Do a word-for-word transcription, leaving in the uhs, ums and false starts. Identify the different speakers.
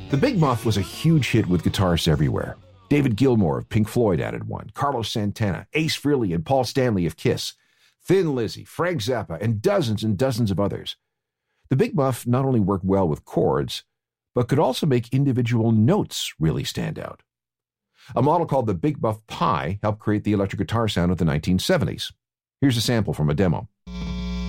Speaker 1: The Big Muff was a huge hit with guitarists everywhere. David Gilmour of Pink Floyd added one, Carlos Santana, Ace Frehley, and Paul Stanley of Kiss, Thin Lizzy, Frank Zappa, and dozens and dozens of others. The Big Muff not only worked well with chords, but could also make individual notes really stand out. A model called the Big Muff Pi helped create the electric guitar sound of the nineteen seventies. Here's a sample from a demo.